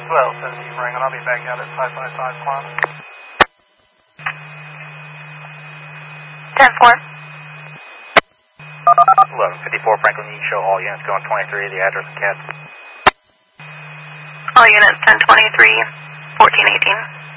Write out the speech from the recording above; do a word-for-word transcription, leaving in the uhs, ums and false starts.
Well, seventeen Franklin, I'll be back out at five five five Quantum. ten four. eleven fifty-four Franklin, you can show all units going twenty-three, the address of C A D. All units ten twenty-three, fourteen eighteen.